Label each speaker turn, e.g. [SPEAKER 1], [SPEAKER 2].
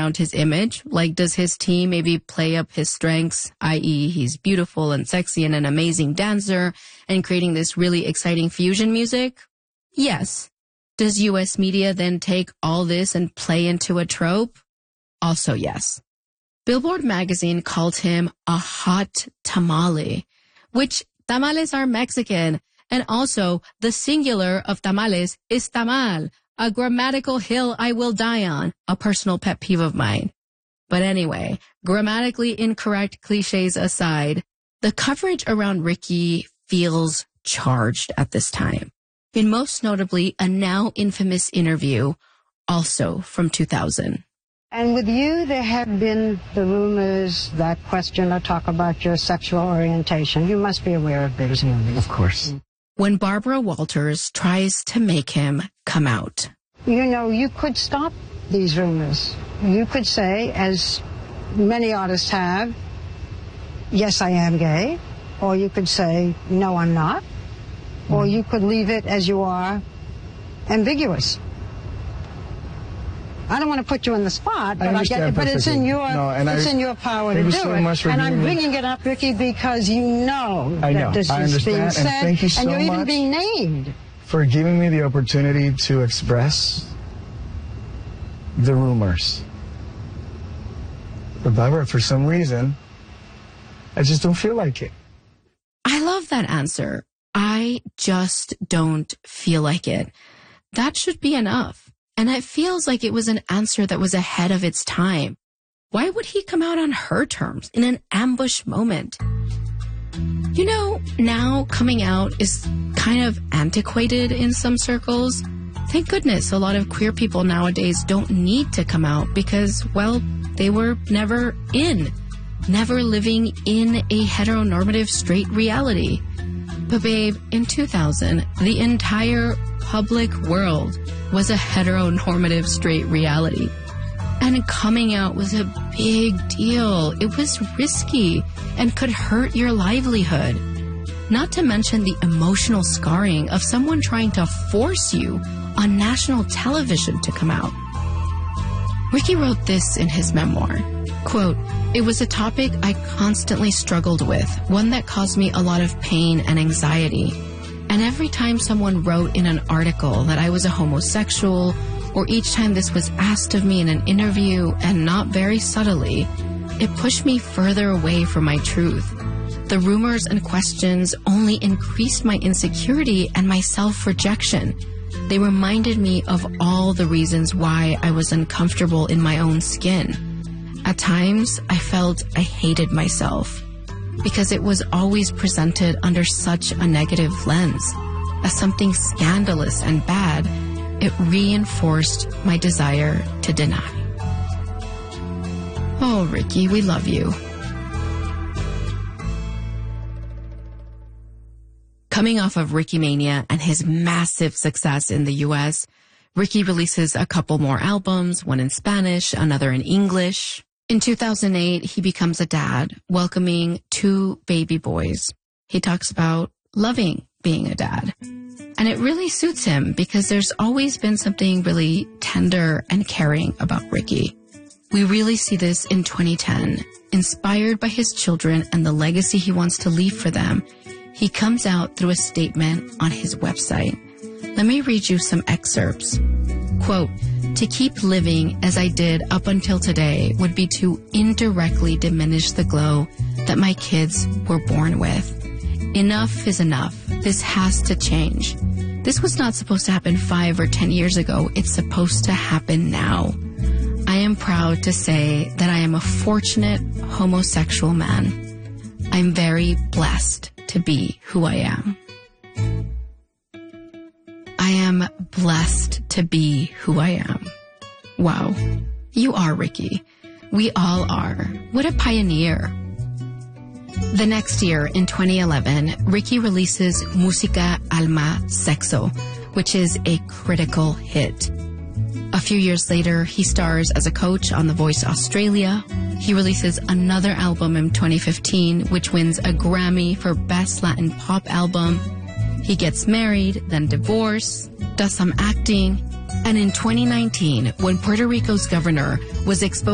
[SPEAKER 1] around his image? Like, does his team maybe play up his strengths, i.e. he's beautiful and sexy and an amazing dancer and creating this really exciting fusion music? Yes. Does U.S. media then take all this and play into a trope? Also yes. Billboard magazine called him a hot tamale, which tamales are Mexican, and also the singular of tamales is tamal, a grammatical hill I will die on, a personal pet peeve of mine. But anyway, grammatically incorrect cliches aside, the coverage around Ricky feels charged at this time. In most notably a now infamous interview, also from 2000.
[SPEAKER 2] And with you, there have been the rumors that question or talk about your sexual orientation. You must be aware of these rumors.
[SPEAKER 3] Of course.
[SPEAKER 1] When Barbara Walters tries to make him come out.
[SPEAKER 2] You know, you could stop these rumors. You could say, as many artists have, yes, I am gay. Or you could say, no, I'm not. Or you could leave it as you are, ambiguous. I don't want to put you on the spot, but it's in your power to do it. And I'm bringing it up, Ricky, because you know that this is being said,
[SPEAKER 3] and thank you so
[SPEAKER 2] and you're even
[SPEAKER 3] much
[SPEAKER 2] being named.
[SPEAKER 3] For giving me the opportunity to express the rumors. But Barbara, for some reason, I just don't feel like it.
[SPEAKER 1] I love that answer. I just don't feel like it. That should be enough. And it feels like it was an answer that was ahead of its time. Why would he come out on her terms in an ambush moment? You know, now coming out is kind of antiquated in some circles. Thank goodness a lot of queer people nowadays don't need to come out because, well, they were never living in a heteronormative straight reality. But babe, in 2000, the entire public world was a heteronormative straight reality. And coming out was a big deal. It was risky and could hurt your livelihood. Not to mention the emotional scarring of someone trying to force you on national television to come out. Ricky wrote this in his memoir, quote, "It was a topic I constantly struggled with, one that caused me a lot of pain and anxiety. And every time someone wrote in an article that I was a homosexual, or each time this was asked of me in an interview, and not very subtly, it pushed me further away from my truth. The rumors and questions only increased my insecurity and my self-rejection. They reminded me of all the reasons why I was uncomfortable in my own skin. At times, I felt I hated myself because it was always presented under such a negative lens. As something scandalous and bad, it reinforced my desire to deny." Oh, Ricky, we love you. Coming off of Ricky Mania and his massive success in the U.S., Ricky releases a couple more albums, one in Spanish, another in English. In 2008, he becomes a dad, welcoming 2 baby boys. He talks about loving being a dad. And it really suits him because there's always been something really tender and caring about Ricky. We really see this in 2010. Inspired by his children and the legacy he wants to leave for them, he comes out through a statement on his website. Let me read you some excerpts. Quote, "To keep living as I did up until today would be to indirectly diminish the glow that my kids were born with. Enough is enough. This has to change. This was not supposed to happen 5 or 10 years ago. It's supposed to happen now. I am proud to say that I am a fortunate homosexual man. I'm very blessed to be who I am." I am blessed to be who I am. Wow. You are, Ricky. We all are. What a pioneer. The next year, in 2011, Ricky releases Música, Alma, Sexo, which is a critical hit. A few years later, he stars as a coach on The Voice Australia. He releases another album in 2015, which wins a Grammy for Best Latin Pop Album. He gets married, then divorced, does some acting, and in 2019, when Puerto Rico's governor was exposed